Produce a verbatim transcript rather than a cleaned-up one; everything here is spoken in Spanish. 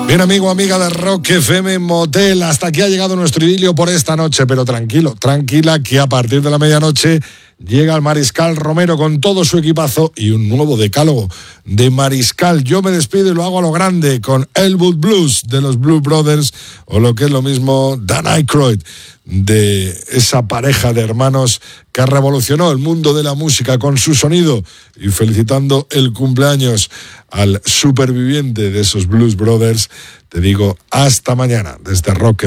Bien, amigo, amiga de Rock F M Motel, hasta aquí ha llegado nuestro idilio por esta noche, pero tranquilo, tranquila, que a partir de la medianoche llega el Mariscal Romero con todo su equipazo y un nuevo decálogo de Mariscal. Yo me despido y lo hago a lo grande con Elwood Blues de los Blues Brothers, o lo que es lo mismo, Dan Aykroyd, de esa pareja de hermanos que revolucionó el mundo de la música con su sonido, y felicitando el cumpleaños al superviviente de esos Blues Brothers, te digo hasta mañana desde Rock.